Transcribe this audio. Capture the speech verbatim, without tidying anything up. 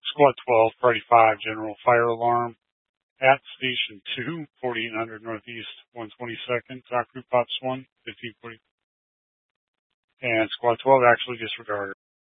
Squad twelve, Priority five, General Fire Alarm at Station two, forty-eight hundred Northeast one hundred twenty-second, Dock Group Ops one, fifteen forty. And Squad twelve actually disregarded.